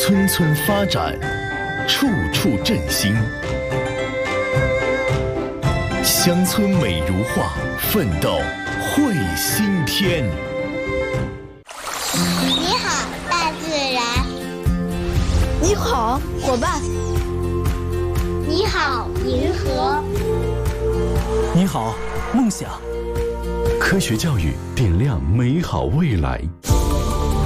村村发展，处处振兴。乡村美如画，奋斗绘新天。 你好，大自然。 你好，伙伴。 你好，银河。 你好，梦想。 科学教育点亮美好未来。